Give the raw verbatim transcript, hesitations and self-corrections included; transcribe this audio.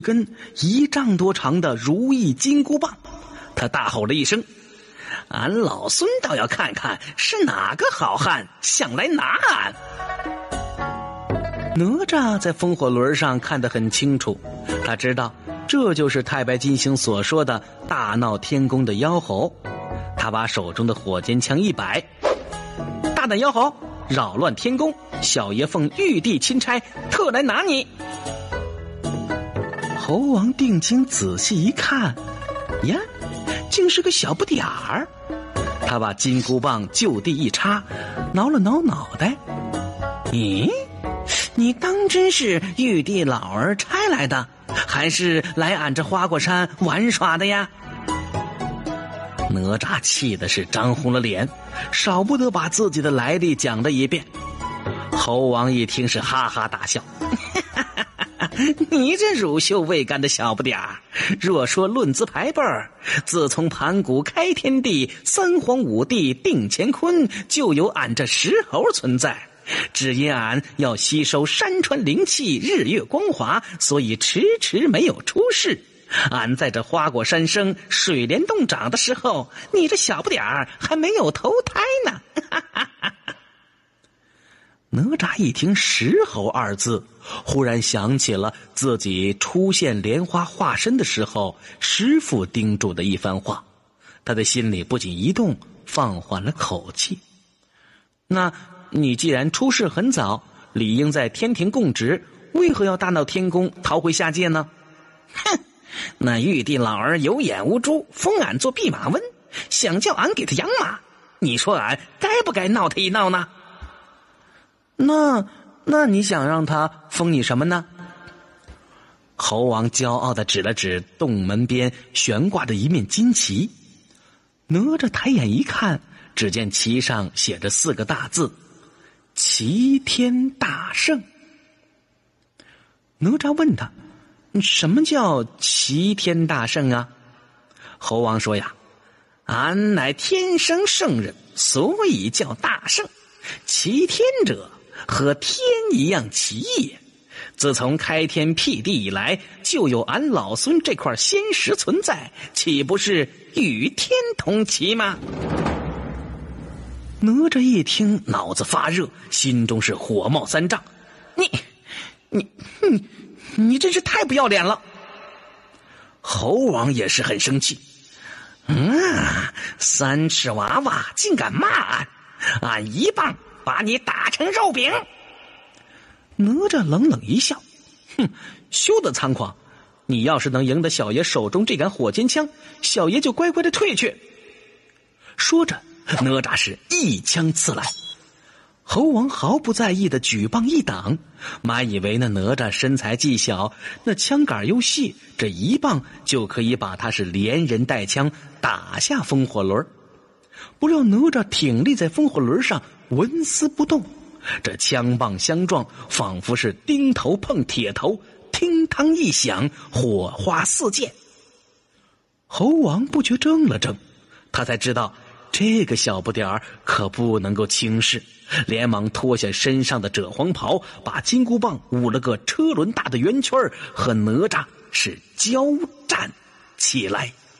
根一丈多长的如意金箍棒，他大吼了一声：“俺老孙倒要看看是哪个好汉想来拿俺！”哪吒在风火轮上看得很清楚，他知道这就是太白金星所说的大闹天宫的妖猴。他把手中的火尖枪一摆：“大胆妖猴，扰乱天宫，小爷奉玉帝钦差，特来拿你！”猴王定睛仔细一看，呀，竟是个小不点儿。他把金箍棒就地一插，挠了挠脑袋：“咦，你当真是玉帝老儿差来的，还是来俺这花果山玩耍的呀？”哪吒气的是涨红了脸，少不得把自己的来历讲了一遍。猴王一听是哈哈大笑：“你这乳臭未干的小不点儿，若说论资排辈儿，自从盘古开天地，三皇五帝定乾坤，就有俺这石猴存在。只因俺要吸收山川灵气，日月光华，所以迟迟没有出世。俺在这花果山生，水帘洞长的时候，你这小不点儿还没有投胎呢。”哪吒一听石猴二字，忽然想起了自己出现莲花化身的时候师父叮嘱的一番话，他的心里不仅一动，放缓了口气：“那你既然出世很早，理应在天庭供职，为何要大闹天宫，逃回下界呢？”“哼，那玉帝老儿有眼无珠，封俺做弼马温，想叫俺给他养马，你说俺该不该闹他一闹呢？”“那那你想让他封你什么呢？”猴王骄傲地指了指洞门边悬挂着一面金旗。哪吒抬眼一看，只见旗上写着四个大字：“齐天大圣。”哪吒问他：“什么叫齐天大圣啊？”猴王说：“呀，俺乃天生圣人，所以叫大圣。齐天者，和天一样奇也。自从开天辟地以来，就有俺老孙这块仙石存在，岂不是与天同齐吗？”哪吒一听，脑子发热，心中是火冒三丈：“你你你你真是太不要脸了！”猴王也是很生气：“嗯，三尺娃娃竟敢骂俺，俺一棒把你打成肉饼！”哪吒冷冷一笑：“哼，休得猖狂！你要是能赢得小爷手中这杆火尖枪，小爷就乖乖的退去。”说着，哪吒是一枪刺来。猴王毫不在意的举棒一挡，满以为那哪吒身材既小，那枪杆又细，这一棒就可以把他是连人带枪打下风火轮。不料哪吒挺立在风火轮上，纹丝不动，这枪棒相撞，仿佛是钉头碰铁头，听当一响，火花四溅。猴王不觉怔了怔，他才知道这个小不点儿可不能够轻视，连忙脱下身上的赭黄袍，把金箍棒舞了个车轮大的圆圈，和哪吒是交战起来。